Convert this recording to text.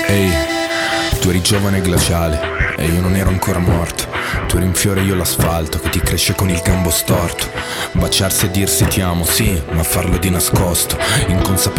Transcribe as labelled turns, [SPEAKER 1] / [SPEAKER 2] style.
[SPEAKER 1] Ehi, tu eri giovane e glaciale e io non ero ancora morto. Tu eri un fiore e io l'asfalto che ti cresce con il gambo storto. Baciarsi e dirsi ti amo, sì, ma farlo di nascosto, inconsapevole